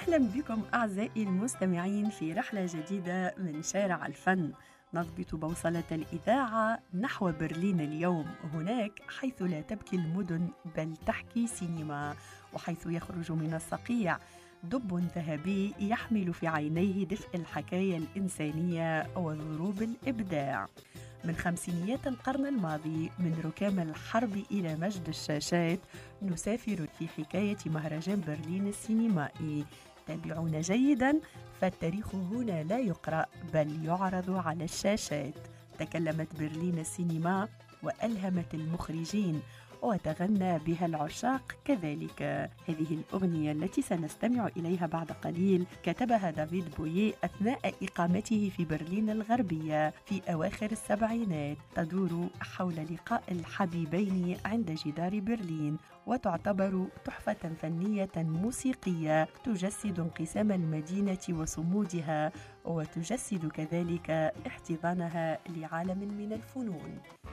أهلا بكم أعزائي المستمعين في رحلة جديدة من شارع الفن. نضبط بوصلة الإذاعة نحو برلين اليوم، هناك حيث لا تبكي المدن بل تحكي سينما، وحيث يخرج من الصقيع دب ذهبي يحمل في عينيه دفء الحكاية الإنسانية وضروب الإبداع. من خمسينيات القرن الماضي، من ركام الحرب إلى مجد الشاشات، نسافر في حكاية مهرجان برلين السينمائي. تابعونا جيدا، فالتاريخ هنا لا يقرأ بل يعرض على الشاشات. تكلمت برلين السينما وألهمت المخرجين وتغنى بها العشاق كذلك. هذه الأغنية التي سنستمع إليها بعد قليل كتبها دافيد بوييه أثناء إقامته في برلين الغربية في أواخر السبعينات، تدور حول لقاء الحبيبين عند جدار برلين، وتعتبر تحفة فنية موسيقية تجسد انقسام المدينة وصمودها، وتجسد كذلك احتضانها لعالم من الفنون.